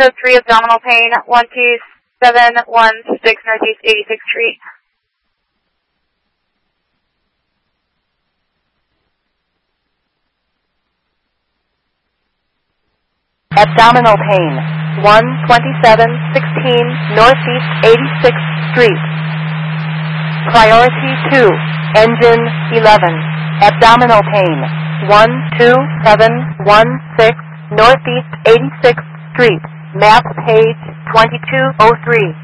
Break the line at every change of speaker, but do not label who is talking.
code 3 abdominal pain, 12716 Northeast 86th Street.
Abdominal pain, 12716 Northeast 86th Street. Priority 2, engine 11. Abdominal pain, 12716 Northeast 86th Street. Map page 2203.